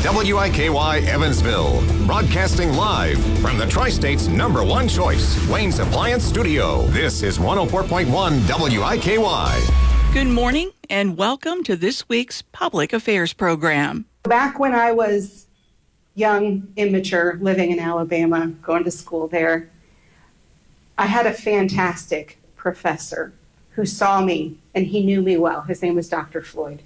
WIKY Evansville, broadcasting live from the Tri-State's #1 choice, Wayne's Appliance Studio. This is 104.1 WIKY. Good morning and welcome to this week's Public Affairs program. Back when I was young, immature, living in Alabama, going to school there, I had a fantastic professor who saw me and he knew me well. His name was Dr. Floyd.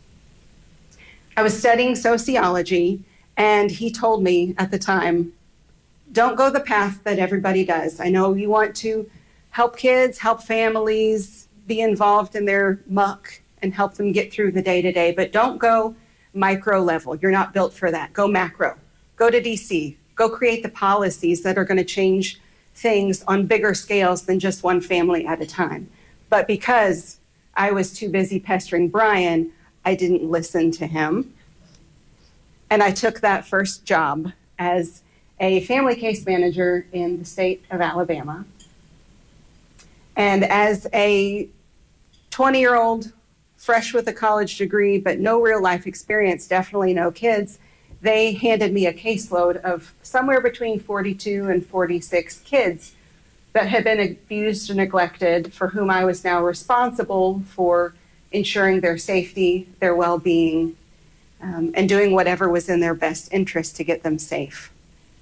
I was studying sociology, and he told me at the time, don't go the path that everybody does. I know you want to help kids, help families, be involved in their muck and help them get through the day-to-day, but don't go micro level. You're not built for that. Go macro. Go to DC. Go create the policies that are going to change things on bigger scales than just one family at a time. But because I was too busy pestering Brian, I didn't listen to him. And I took that first job as a family case manager in the state of Alabama. And as a 20-year-old, fresh with a college degree, but no real life experience, definitely no kids, they handed me a caseload of somewhere between 42 and 46 kids that had been abused or neglected, for whom I was now responsible for ensuring their safety, their well-being, and doing whatever was in their best interest to get them safe.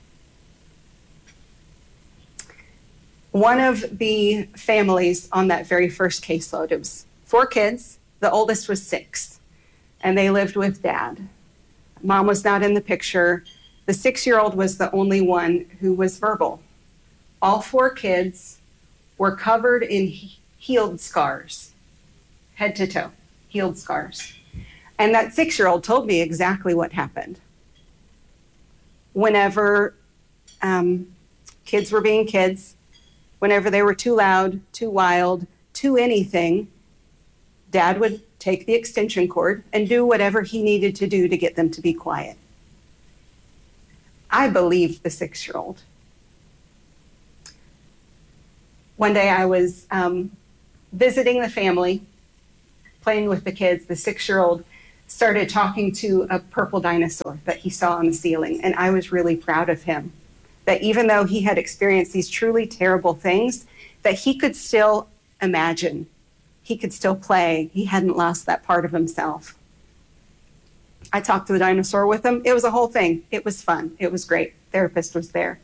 One of the families on that very first caseload, it was 4 kids, the oldest was 6, and they lived with Dad. Mom was not in the picture. The 6-year-old was the only one who was verbal. All 4 kids were covered in healed scars. Head to toe, healed scars. And that 6-year-old told me exactly what happened. Whenever kids were being kids, whenever they were too loud, too wild, too anything, Dad would take the extension cord and do whatever he needed to do to get them to be quiet. I believed the 6-year-old. One day I was visiting the family, playing with the kids. The 6-year-old started talking to a purple dinosaur that he saw on the ceiling, and I was really proud of him, that even though he had experienced these truly terrible things, that he could still imagine, he could still play. He hadn't lost that part of himself. I talked to the dinosaur with him. It was a whole thing. It was fun. It was great. Therapist was there.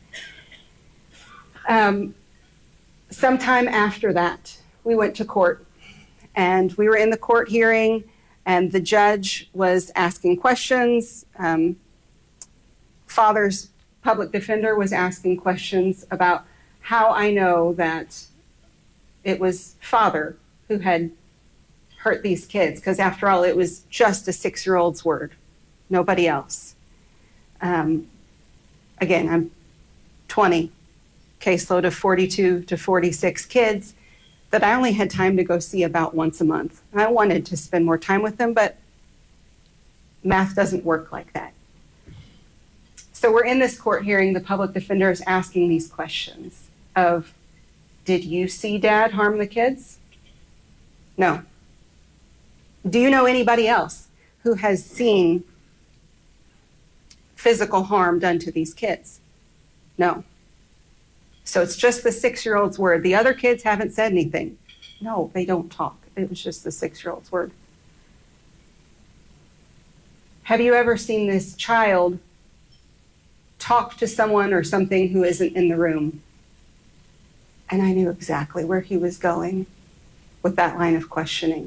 Sometime after that, we went to court. And we were in the court hearing, and the judge was asking questions. Father's public defender was asking questions about how I know that it was Father who had hurt these kids, because after all, it was just a 6-year-old's word, nobody else. Again, I'm 20, caseload of 42 to 46 kids that I only had time to go see about once a month. I wanted to spend more time with them, but math doesn't work like that. So we're in this court hearing, the public defender is asking these questions of, did you see Dad harm the kids? No. Do you know anybody else who has seen physical harm done to these kids? No. So it's just the 6-year-old's word. The other kids haven't said anything. No, they don't talk. It was just the 6-year-old's word. Have you ever seen this child talk to someone or something who isn't in the room? And I knew exactly where he was going with that line of questioning.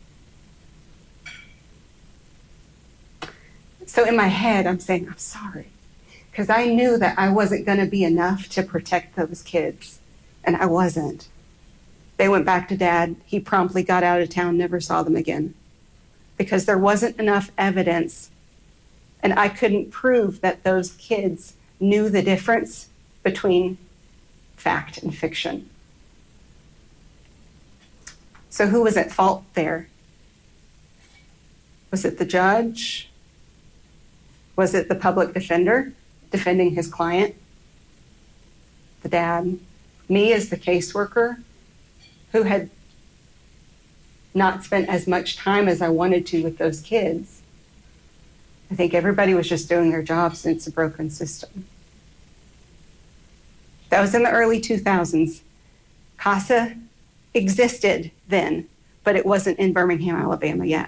So in my head, I'm saying, I'm sorry. Because I knew that I wasn't going to be enough to protect those kids. And I wasn't. They went back to Dad. He promptly got out of town, never saw them again. Because there wasn't enough evidence. And I couldn't prove that those kids knew the difference between fact and fiction. So who was at fault there? Was it the judge? Was it the public defender defending his client? The dad? Me as the caseworker who had not spent as much time as I wanted to with those kids? I think everybody was just doing their jobs, and it's a broken system. That was in the early 2000s. CASA existed then, but it wasn't in Birmingham, Alabama yet.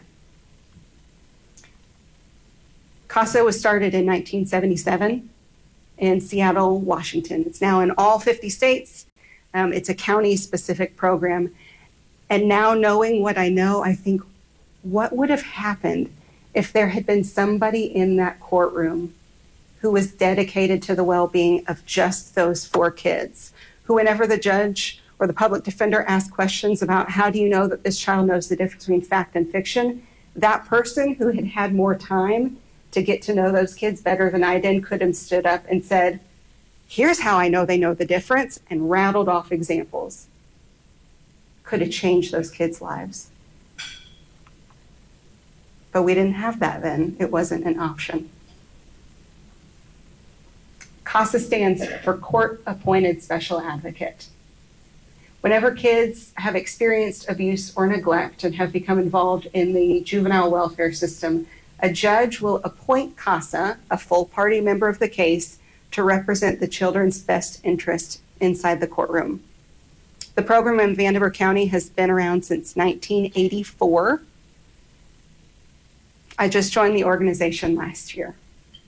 CASA was started in 1977 in Seattle, Washington. It's now in all 50 states. It's a county-specific program. And now knowing what I know, I think, what would have happened if there had been somebody in that courtroom who was dedicated to the well-being of just those 4 kids, who whenever the judge or the public defender asked questions about how do you know that this child knows the difference between fact and fiction, that person who had had more time to get to know those kids better than I did could have stood up and said, here's how I know they know the difference, and rattled off examples. Could have changed those kids' lives. But we didn't have that then. It wasn't an option. CASA stands for Court-Appointed Special Advocate. Whenever kids have experienced abuse or neglect and have become involved in the juvenile welfare system, a judge will appoint CASA, a full party member of the case, to represent the children's best interest inside the courtroom. The program in Vanderbilt County has been around since 1984. I just joined the organization last year.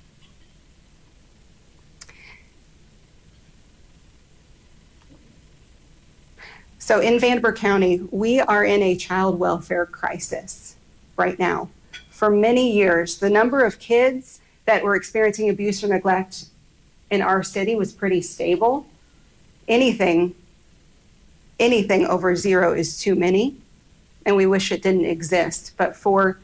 So in Vanderbilt County, we are in a child welfare crisis right now. For many years, the number of kids that were experiencing abuse or neglect in our city was pretty stable. Anything over 0 is too many, and we wish it didn't exist. But for,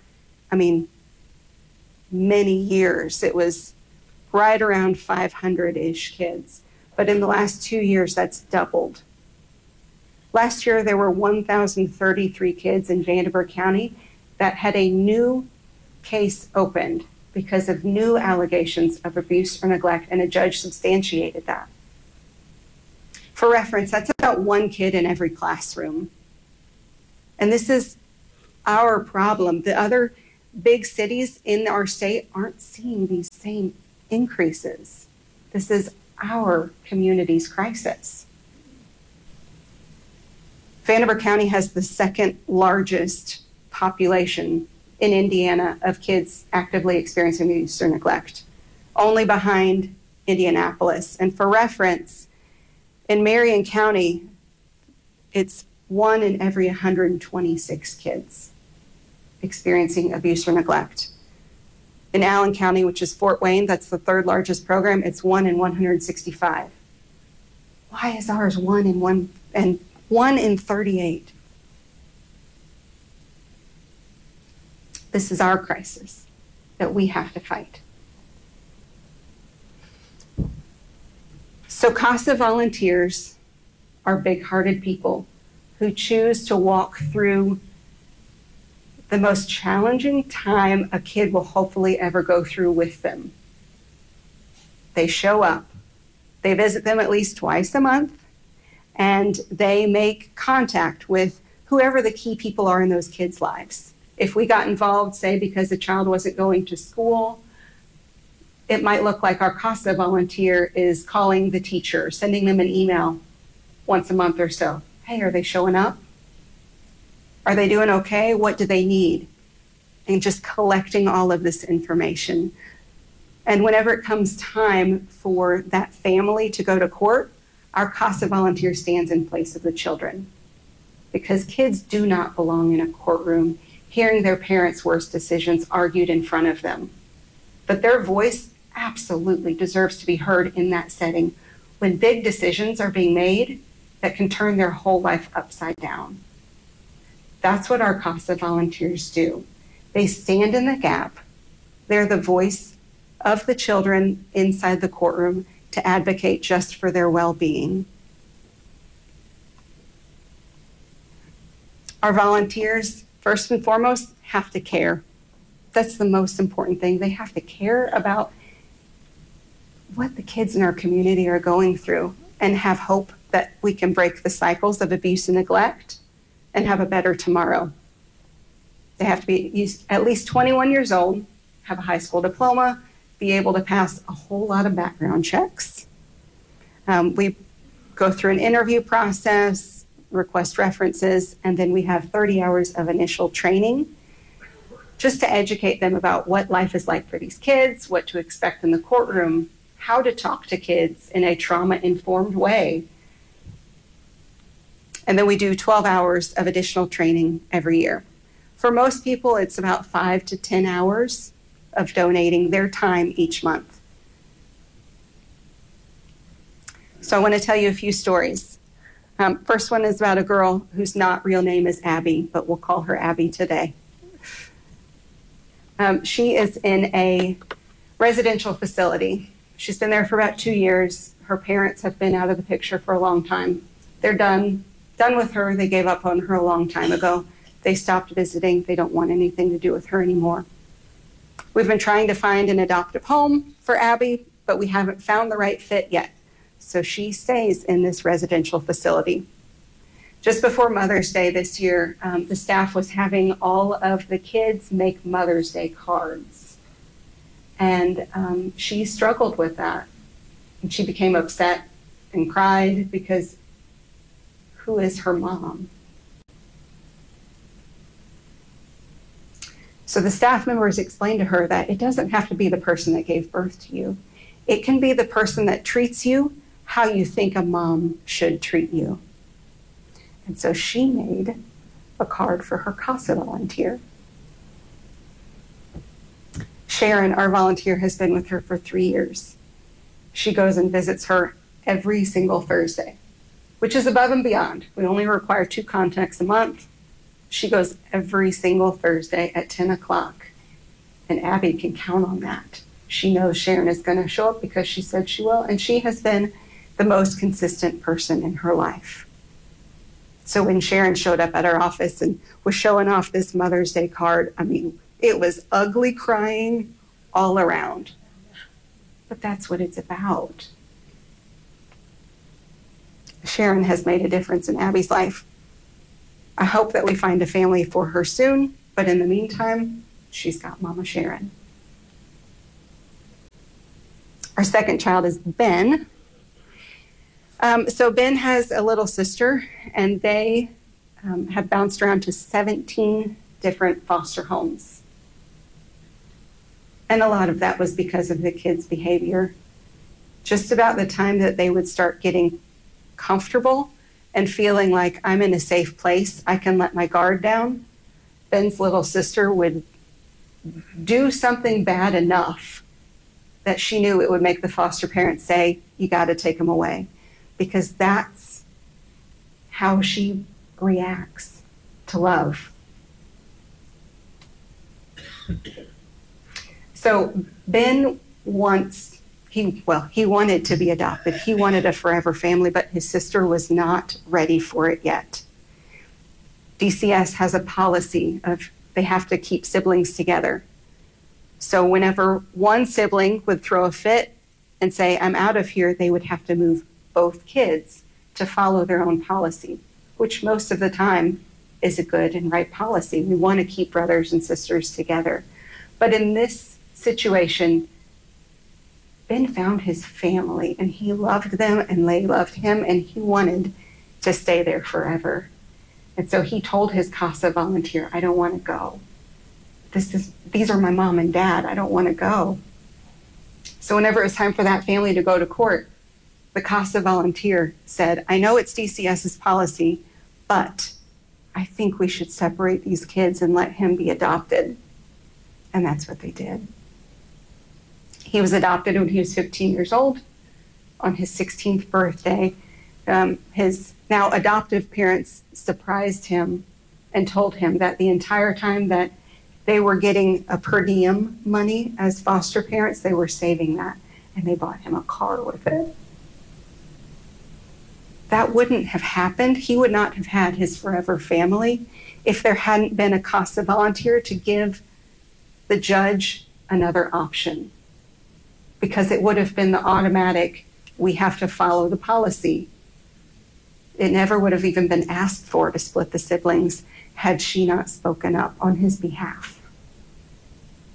many years, it was right around 500-ish kids. But in the last 2 years, that's doubled. Last year, there were 1,033 kids in Vanderbilt County that had a new case opened because of new allegations of abuse or neglect, and a judge substantiated that. For reference, that's about 1 kid in every classroom. And this is our problem. The other big cities in our state aren't seeing these same increases. This is our community's crisis. Vanderbilt County has the second largest population in Indiana of kids actively experiencing abuse or neglect, only behind Indianapolis. And for reference, in Marion County, it's 1 in every 126 kids experiencing abuse or neglect. In Allen County, which is Fort Wayne, that's the 3rd largest program, it's 1 in 165. Why is ours 1 in 38? This is our crisis that we have to fight. So CASA volunteers are big-hearted people who choose to walk through the most challenging time a kid will hopefully ever go through with them. They show up. They visit them at least twice a month, and they make contact with whoever the key people are in those kids' lives. If we got involved, say, because a child wasn't going to school, it might look like our CASA volunteer is calling the teacher, sending them an email once a month or so. Hey, are they showing up? Are they doing okay? What do they need? And just collecting all of this information. And whenever it comes time for that family to go to court, our CASA volunteer stands in place of the children. Because kids do not belong in a courtroom hearing their parents' worst decisions argued in front of them. But their voice absolutely deserves to be heard in that setting when big decisions are being made that can turn their whole life upside down. That's what our CASA volunteers do. They stand in the gap. They're the voice of the children inside the courtroom to advocate just for their well-being. Our volunteers, first and foremost, have to care. That's the most important thing. They have to care about what the kids in our community are going through and have hope that we can break the cycles of abuse and neglect and have a better tomorrow. They have to be at least 21 years old have a high school diploma, be able to pass a whole lot of background checks. We go through an interview process, request references, and then we have 30 hours of initial training just to educate them about what life is like for these kids, what to expect in the courtroom, how to talk to kids in a trauma-informed way. And then we do 12 hours of additional training every year. For most people, it's about 5 to 10 hours of donating their time each month. So I want to tell you a few stories. First one is about a girl whose not real name is Abby, but we'll call her Abby today. She is in a residential facility. She's been there for about 2 years. Her parents have been out of the picture for a long time. They're done with her. They gave up on her a long time ago. They stopped visiting. They don't want anything to do with her anymore. We've been trying to find an adoptive home for Abby, but we haven't found the right fit yet. So she stays in this residential facility. Just before Mother's Day this year, the staff was having all of the kids make Mother's Day cards. And she struggled with that. And she became upset and cried because who is her mom? So the staff members explained to her that it doesn't have to be the person that gave birth to you. It can be the person that treats you how you think a mom should treat you. And so she made a card for her CASA volunteer. Sharon, our volunteer, has been with her for 3 years. She goes and visits her every single Thursday, which is above and beyond. We only require 2 contacts a month. She goes every single Thursday at 10 o'clock, and Abby can count on that. She knows Sharon is going to show up because she said she will, and she has been the most consistent person in her life. So when Sharon showed up at our office and was showing off this Mother's Day card, I mean, it was ugly crying all around. But that's what it's about. Sharon has made a difference in Abby's life. I hope that we find a family for her soon, but in the meantime, she's got Mama Sharon. Our second child is Ben. So Ben has a little sister, and they have bounced around to 17 different foster homes. And a lot of that was because of the kids' behavior. Just about the time that they would start getting comfortable and feeling like I'm in a safe place, I can let my guard down, Ben's little sister would do something bad enough that she knew it would make the foster parents say, you got to take him away. Because that's how she reacts to love. So Ben he wanted to be adopted. He wanted a forever family, but his sister was not ready for it yet. DCS has a policy of they have to keep siblings together. So whenever one sibling would throw a fit and say, I'm out of here, they would have to move both kids to follow their own policy, which most of the time is a good and right policy. We want to keep brothers and sisters together. But in this situation, Ben found his family, and he loved them, and they loved him, and he wanted to stay there forever. And so he told his CASA volunteer, I don't want to go. These are my mom and dad. I don't want to go. So whenever it was time for that family to go to court, the CASA volunteer said, I know it's DCS's policy, but I think we should separate these kids and let him be adopted. And that's what they did. He was adopted when he was 15 years old. On his 16th birthday, his now adoptive parents surprised him and told him that the entire time that they were getting a per diem money as foster parents, they were saving that, and they bought him a car with it. That wouldn't have happened. He would not have had his forever family if there hadn't been a CASA volunteer to give the judge another option, because it would have been the automatic, we have to follow the policy. It never would have even been asked for to split the siblings had she not spoken up on his behalf.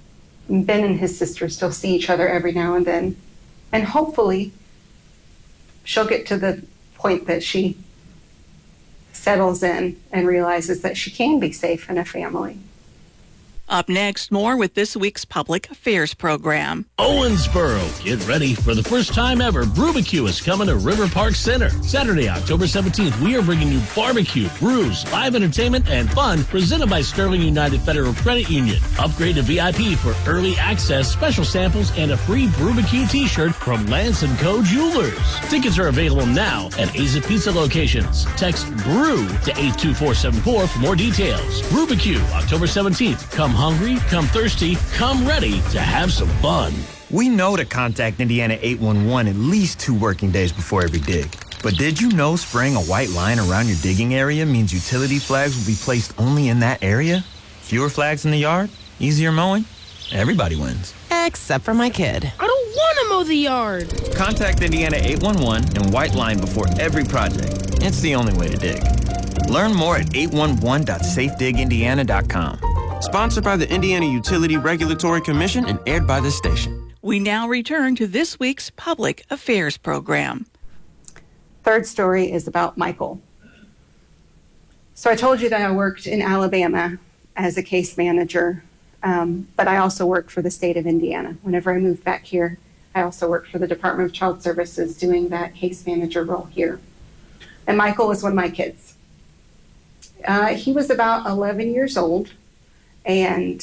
Ben and his sister still see each other every now and then. And hopefully she'll get to the point that she settles in and realizes that she can be safe in a family. Up next, more with this week's Public Affairs program. Owensboro, get ready for the first time ever. Brewbecue is coming to River Park Center. Saturday, October 17th, we are bringing you barbecue, brews, live entertainment, and fun presented by Sterling United Federal Credit Union. Upgrade to VIP for early access, special samples, and a free Brewbecue t-shirt from Lance & Co. Jewelers. Tickets are available now at Aza Pizza locations. Text BREW to 82474 for more details. Brewbecue, October 17th. Come hungry, come thirsty, come ready to have some fun. We know to contact Indiana 811 at least 2 working days before every dig. But did you know spraying a white line around your digging area means utility flags will be placed only in that area? Fewer flags in the yard? Easier mowing? Everybody wins. Except for my kid. I don't want to mow the yard. Contact Indiana 811 and white line before every project. It's the only way to dig. Learn more at 811.safedigindiana.com. Sponsored by the Indiana Utility Regulatory Commission and aired by this station. We now return to this week's Public Affairs program. Third story is about Michael. So I told you that I worked in Alabama as a case manager, but I also worked for the state of Indiana. Whenever I moved back here, I also worked for the Department of Child Services doing that case manager role here. And Michael was one of my kids. He was about 11 years old. And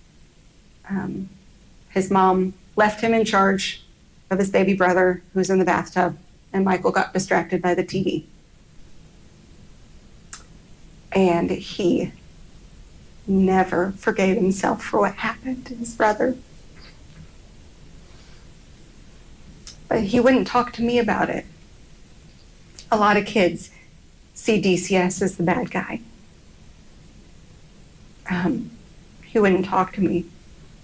his mom left him in charge of his baby brother who was in the bathtub, and Michael got distracted by the TV. And he never forgave himself for what happened to his brother. But he wouldn't talk to me about it. A lot of kids see DCS as the bad guy. He wouldn't talk to me.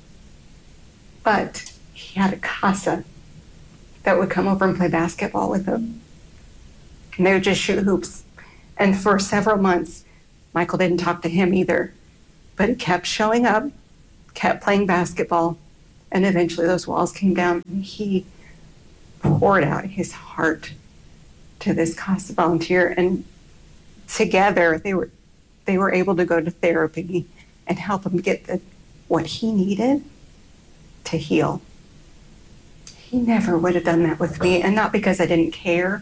But he had a casa that would come over and play basketball with him. And they would just shoot hoops. And for several months, Michael didn't talk to him either. But he kept showing up, kept playing basketball, and eventually those walls came down. And he poured out his heart to this casa volunteer. And together, they were able to go to therapy and help him get what he needed to heal. He never would have done that with me, and not because I didn't care,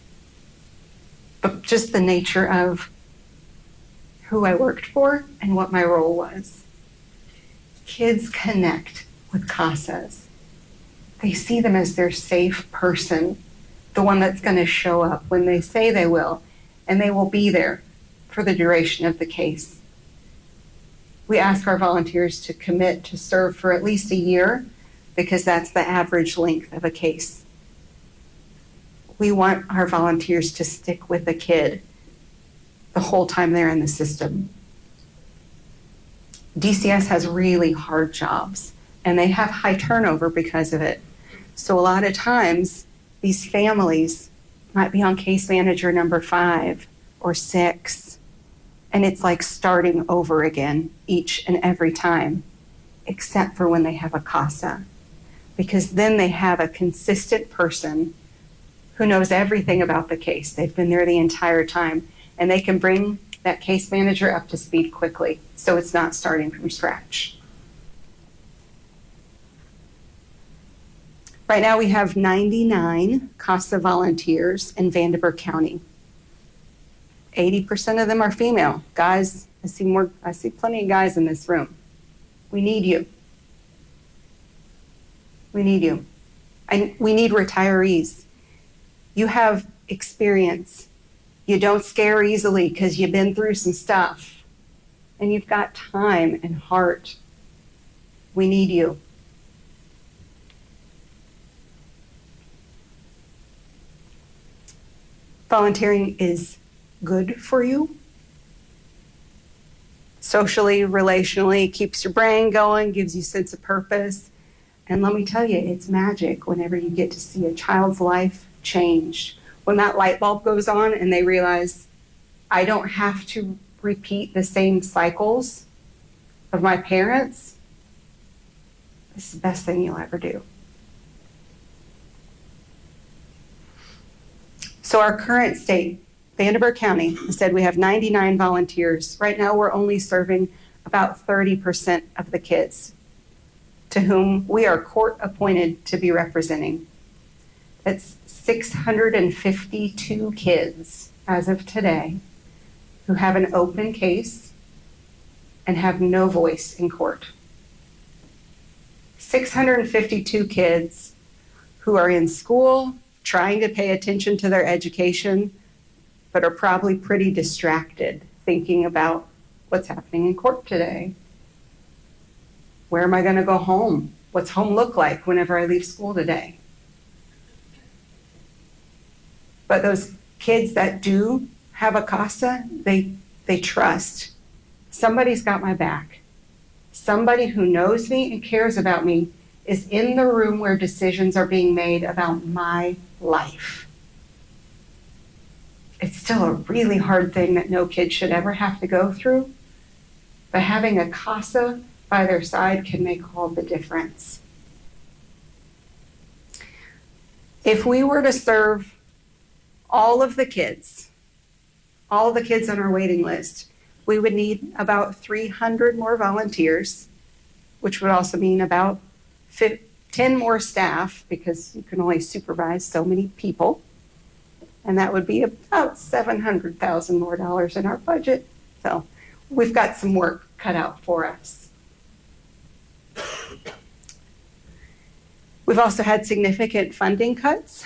but just the nature of who I worked for and what my role was. Kids connect with CASAs. They see them as their safe person, the one that's going to show up when they say they will, and they will be there for the duration of the case. We ask our volunteers to commit to serve for at least a year because that's the average length of a case. We want our volunteers to stick with a kid the whole time they're in the system. DCS has really hard jobs and they have high turnover because of it. So a lot of times these families might be on case manager number 5 or 6. And it's like starting over again each and every time, except for when they have a CASA. Because then they have a consistent person who knows everything about the case. They've been there the entire time, and they can bring that case manager up to speed quickly, so it's not starting from scratch. Right now we have 99 CASA volunteers in Vanderburgh County. 80% of them are female. Guys, I see plenty of guys in this room. We need you. We need you. And we need retirees. You have experience. You don't scare easily because you've been through some stuff. And you've got time and heart. We need you. Volunteering is good for you. Socially, relationally, keeps your brain going, gives you a sense of purpose. And let me tell you, it's magic whenever you get to see a child's life change. When that light bulb goes on and they realize, I don't have to repeat the same cycles of my parents. This is the best thing you'll ever do. So our current state, Vanderburgh County, said we have 99 volunteers. Right now, we're only serving about 30% of the kids to whom we are court appointed to be representing. That's 652 kids as of today who have an open case and have no voice in court. 652 kids who are in school, trying to pay attention to their education, but are probably pretty distracted thinking about what's happening in court today. Where am I going to go home? What's home look like whenever I leave school today? But those kids that do have a CASA, they trust somebody's got my back. Somebody who knows me and cares about me is in the room where decisions are being made about my life. It's still a really hard thing that no kid should ever have to go through, but having a CASA by their side can make all the difference. If we were to serve all of the kids on our waiting list, we would need about 300 more volunteers, which would also mean about 10 more staff, because you can only supervise so many people. And that would be about $700,000 more in our budget. So we've got some work cut out for us. We've also had significant funding cuts.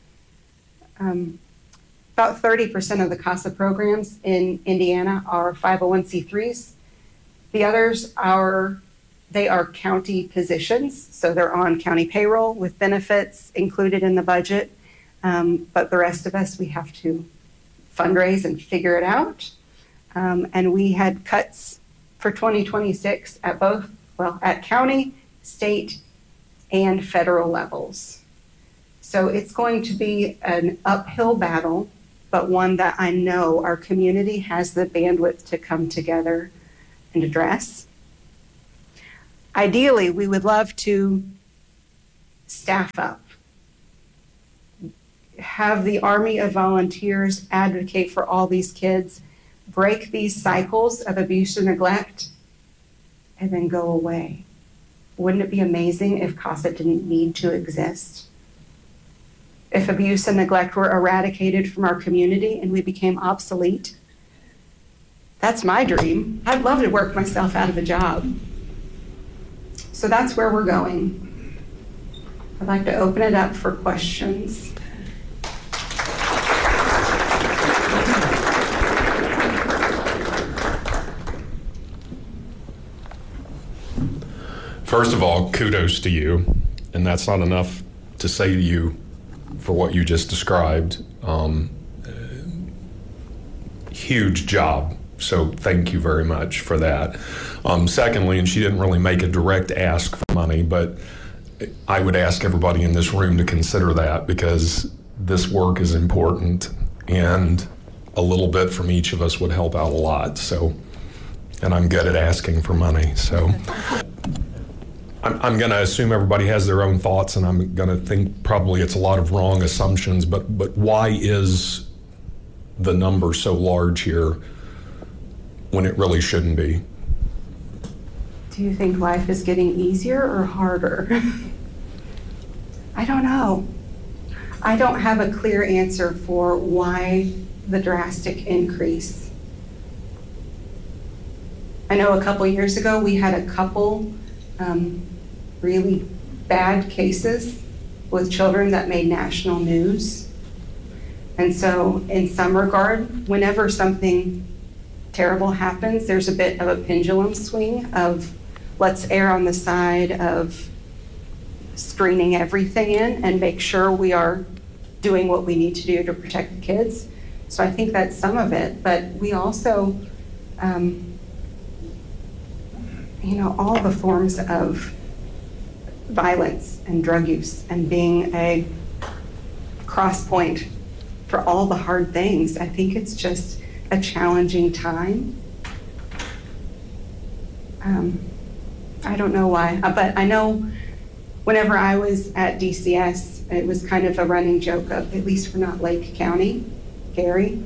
About 30% of the CASA programs in Indiana are 501c3s. The others are county positions, so they're on county payroll with benefits included in the budget. But the rest of us, we have to fundraise and figure it out. And we had cuts for 2026 at both, at county, state, and federal levels. So it's going to be an uphill battle, but one that I know our community has the bandwidth to come together and address. Ideally, we would love to staff up, have the army of volunteers advocate for all these kids, break these cycles of abuse or neglect, and then go away. Wouldn't it be amazing if CASA didn't need to exist? If abuse and neglect were eradicated from our community and we became obsolete? That's my dream. I'd love to work myself out of a job. So that's where we're going. I'd like to open it up for questions. First of all, kudos to you, and that's not enough to say to you for what you just described. Huge job, so thank you very much for that. Secondly, and she didn't really make a direct ask for money, but I would ask everybody in this room to consider that, because this work is important, and a little bit from each of us would help out a lot. So, and I'm good at asking for money, so. I'm going to assume everybody has their own thoughts, and I'm going to think probably it's a lot of wrong assumptions, but why is the number so large here when it really shouldn't be? Do you think life is getting easier or harder? I don't know. I don't have a clear answer for why the drastic increase. I know a couple years ago we had a couple really bad cases with children that made national news. And so in some regard, whenever something terrible happens, there's a bit of a pendulum swing of let's err on the side of screening everything in and make sure we are doing what we need to do to protect the kids. So I think that's some of it, but we also, all the forms of violence and drug use and being a cross point for all the hard things. I think it's just a challenging time. I don't know why, but I know Whenever I was at DCS, it was kind of a running joke of, at least for not Lake County, Gary.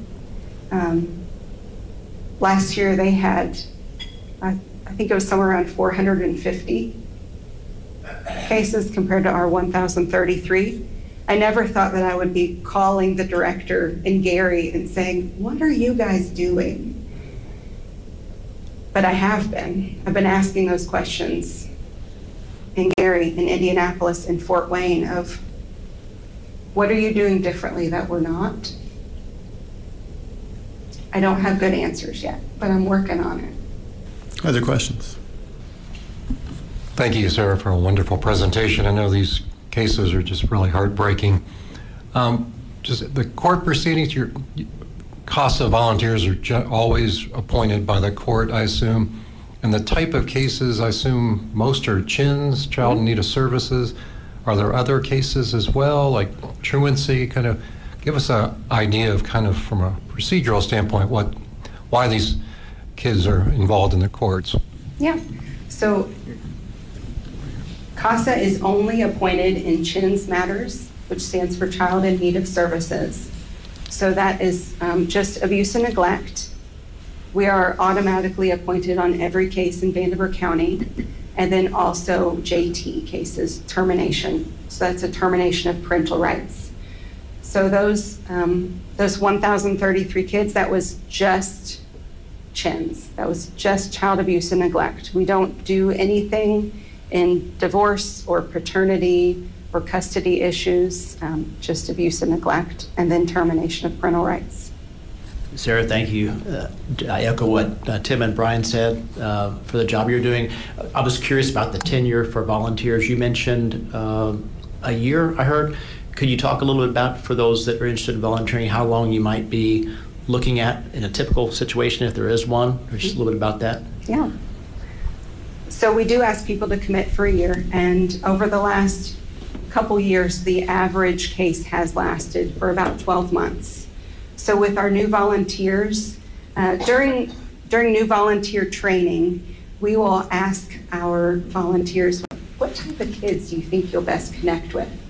Last year they had, I think it was somewhere around 450 cases compared to our 1,033. I never thought that I would be calling the director in Gary and saying, what are you guys doing? But I have been. I've been asking those questions in Gary, in Indianapolis, in Fort Wayne of, what are you doing differently that we're not? I don't have good answers yet, but I'm working on it. Other questions? Thank you, Sarah, for a wonderful presentation. I know these cases are just really heartbreaking. Just the court proceedings, your CASA volunteers are always appointed by the court, I assume. And the type of cases, I assume most are CHINs, child in need of services. Are there other cases as well, like truancy? Kind of give us an idea of kind of from a procedural standpoint why these kids are involved in the courts. Yeah, so CASA is only appointed in CHINS matters, which stands for Child in Need of Services. So that is just abuse and neglect. We are automatically appointed on every case in Vanderburgh County, and then also JT cases, termination. So that's a termination of parental rights. So those 1,033 kids, that was just CHINS. That was just child abuse and neglect. We don't do anything in divorce or paternity or custody issues, just abuse and neglect, and then termination of parental rights. Sarah, thank you. I echo what Tim and Brian said for the job you're doing. I was curious about the tenure for volunteers. You mentioned a year, I heard. Could you talk a little bit about, for those that are interested in volunteering, how long you might be looking at in a typical situation, if there is one, or just a little bit about that? Yeah. So we do ask people to commit for a year, and over the last couple years, the average case has lasted for about 12 months. So with our new volunteers, during new volunteer training, we will ask our volunteers, what type of kids do you think you'll best connect with?